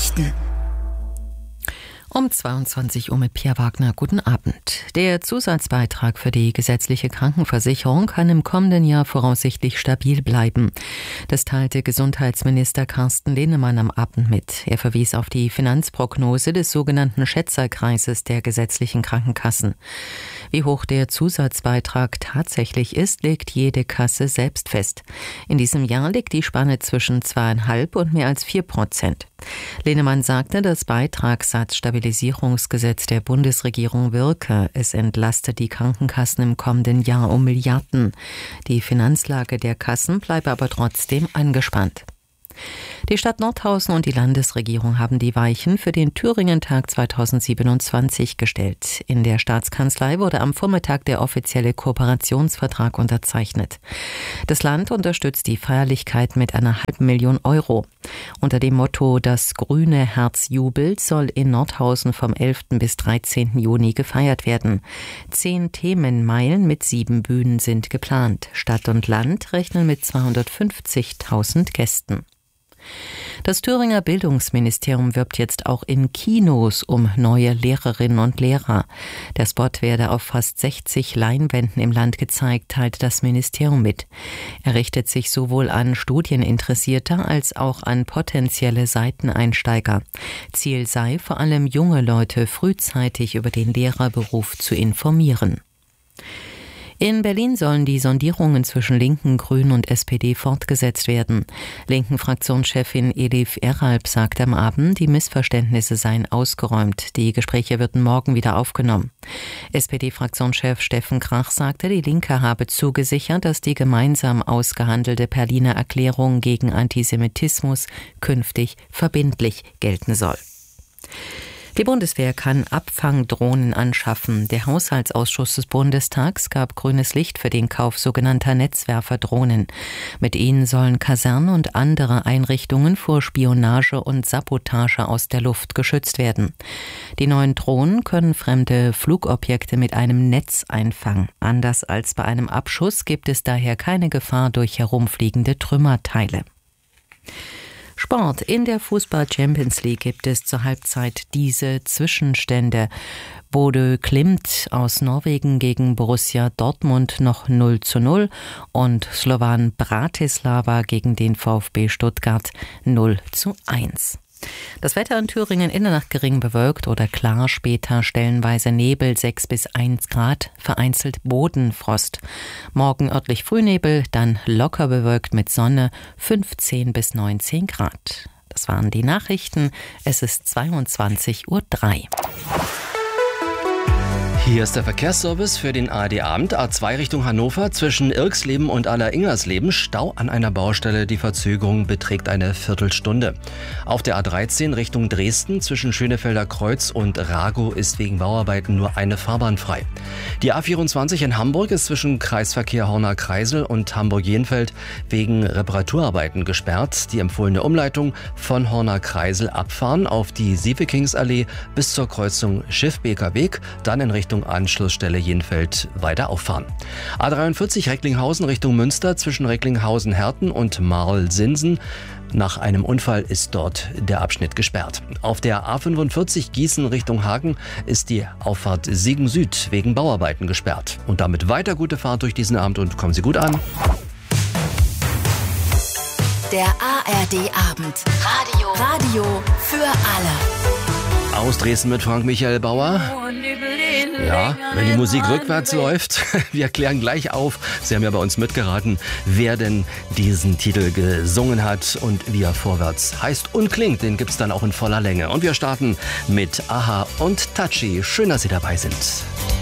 Nachrichten. Um 22 Uhr mit Pia Wagner. Guten Abend. Der Zusatzbeitrag für die gesetzliche Krankenversicherung kann im kommenden Jahr voraussichtlich stabil bleiben. Das teilte Gesundheitsminister Carsten Linnemann am Abend mit. Er verwies auf die Finanzprognose des sogenannten Schätzerkreises der gesetzlichen Krankenkassen. Wie hoch der Zusatzbeitrag tatsächlich ist, legt jede Kasse selbst fest. In diesem Jahr liegt die Spanne zwischen 2,5 und mehr als 4%. Linnemann sagte, das Beitragssatzstabilisierungsgesetz der Bundesregierung wirke. Es entlastet die Krankenkassen im kommenden Jahr um Milliarden. Die Finanzlage der Kassen bleibe aber trotzdem angespannt. Die Stadt Nordhausen und die Landesregierung haben die Weichen für den Thüringen-Tag 2027 gestellt. In der Staatskanzlei wurde am Vormittag der offizielle Kooperationsvertrag unterzeichnet. Das Land unterstützt die Feierlichkeit mit einer €500.000. Unter dem Motto »Das grüne Herz jubelt« soll in Nordhausen vom 11. bis 13. Juni gefeiert werden. 10 Themenmeilen mit 7 Bühnen sind geplant. Stadt und Land rechnen mit 250.000 Gästen. Das Thüringer Bildungsministerium wirbt jetzt auch in Kinos um neue Lehrerinnen und Lehrer. Der Spot werde auf fast 60 Leinwänden im Land gezeigt, teilt das Ministerium mit. Er richtet sich sowohl an Studieninteressierte als auch an potenzielle Seiteneinsteiger. Ziel sei, vor allem junge Leute frühzeitig über den Lehrerberuf zu informieren. In Berlin sollen die Sondierungen zwischen Linken, Grünen und SPD fortgesetzt werden. Linken-Fraktionschefin Elif Eralp sagte am Abend, die Missverständnisse seien ausgeräumt. Die Gespräche würden morgen wieder aufgenommen. SPD-Fraktionschef Steffen Krach sagte, die Linke habe zugesichert, dass die gemeinsam ausgehandelte Berliner Erklärung gegen Antisemitismus künftig verbindlich gelten soll. Die Bundeswehr kann Abfangdrohnen anschaffen. Der Haushaltsausschuss des Bundestags gab grünes Licht für den Kauf sogenannter Netzwerferdrohnen. Mit ihnen sollen Kasernen und andere Einrichtungen vor Spionage und Sabotage aus der Luft geschützt werden. Die neuen Drohnen können fremde Flugobjekte mit einem Netz einfangen. Anders als bei einem Abschuss gibt es daher keine Gefahr durch herumfliegende Trümmerteile. Sport. In der Fußball-Champions League gibt es zur Halbzeit diese Zwischenstände. Bodø Glimt aus Norwegen gegen Borussia Dortmund noch 0:0 und Slovan Bratislava gegen den VfB Stuttgart 0:1. Das Wetter in Thüringen in der Nacht gering bewölkt oder klar, später stellenweise Nebel 6 bis 1 Grad, vereinzelt Bodenfrost. Morgen örtlich Frühnebel, dann locker bewölkt mit Sonne 15 bis 19 Grad. Das waren die Nachrichten. Es ist 22:03 Uhr. Hier ist der Verkehrsservice für den ARD-Abend. A2 Richtung Hannover zwischen Irxleben und Aller-Ingersleben. Stau an einer Baustelle. Die Verzögerung beträgt eine Viertelstunde. Auf der A13 Richtung Dresden zwischen Schönefelder Kreuz und Ragow ist wegen Bauarbeiten nur eine Fahrbahn frei. Die A24 in Hamburg ist zwischen Kreisverkehr Horner-Kreisel und Hamburg-Jenfeld wegen Reparaturarbeiten gesperrt. Die empfohlene Umleitung von Horner-Kreisel abfahren auf die Sievekingsallee bis zur Kreuzung Schiffbeker Weg, dann in Richtung Anschlussstelle Jenfeld weiter auffahren. A43 Recklinghausen Richtung Münster zwischen Recklinghausen-Herten und Marl-Sinsen. Nach einem Unfall ist dort der Abschnitt gesperrt. Auf der A45 Gießen Richtung Hagen ist die Auffahrt Siegen Süd wegen Bauarbeiten gesperrt. Und damit weiter gute Fahrt durch diesen Abend und kommen Sie gut an. Der ARD-Abend. Radio für alle. Aus Dresden mit Frank Michael Bauer. Ja, wenn die Musik rückwärts läuft, wir klären gleich auf, Sie haben ja bei uns mitgeraten, wer denn diesen Titel gesungen hat und wie er vorwärts heißt und klingt. Den gibt's dann auch in voller Länge. Und wir starten mit Aha und Touchy. Schön, dass Sie dabei sind.